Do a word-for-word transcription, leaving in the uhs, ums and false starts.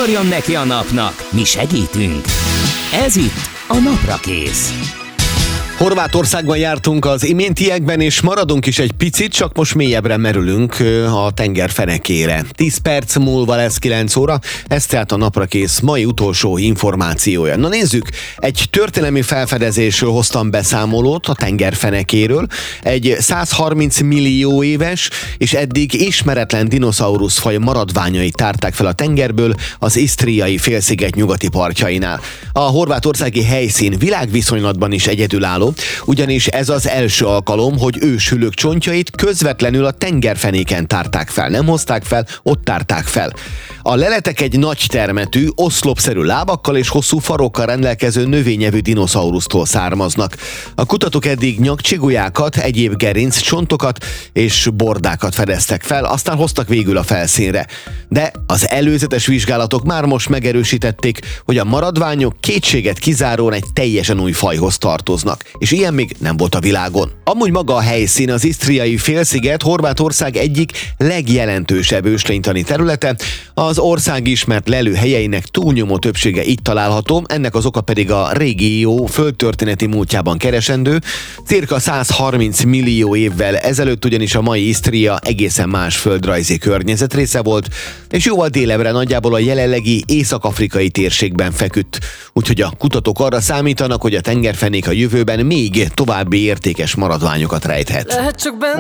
Ugorjon neki a napnak, mi segítünk! Ez itt a Naprakész. Horvátországban jártunk az iméntiekben, és maradunk is egy picit, csak most mélyebbre merülünk a tenger fenekére. tíz perc múlva lesz kilenc óra, ez tehát a Naprakész mai utolsó információja. Na nézzük, egy történelmi felfedezésről hoztam beszámolót a tenger fenekéről. Egy száz harminc millió éves és eddig ismeretlen dinoszauruszfaj maradványait tárták fel a tengerből az isztriai félsziget nyugati partjainál. A horvátországi helyszín világviszonylatban is egyedülálló, ugyanis ez az első alkalom, hogy ősülők csontjait közvetlenül a tengerfenéken tárták fel. Nem hozták fel, ott tárták fel. A leletek egy nagy termetű, oszlopszerű lábakkal és hosszú farokkal rendelkező növényevű dinoszaurusztól származnak. A kutatók eddig nyakcsigulyákat, egyéb gerinc csontokat és bordákat fedeztek fel, aztán hoztak végül a felszínre. De az előzetes vizsgálatok már most megerősítették, hogy a maradványok kétséget kizáróan egy teljesen új fajhoz tartoznak, és ilyen még nem volt a világon. Amúgy maga a helyszín, az isztriai félsziget Horvátország egyik legjelentősebb őslénytani területe, az ország ismert lelőhelyeinek túlnyomó többsége itt található, ennek az oka pedig a régió földtörténeti múltjában keresendő. Cirka száz harminc millió évvel ezelőtt ugyanis a mai Isztria egészen más földrajzi környezet része volt, és jóval délebbre nagyjából a jelenlegi észak-afrikai térségben feküdt. Úgyhogy a kutatók arra számítanak, hogy a tengerfenék a jövőben még további értékes maradványokat rejthet.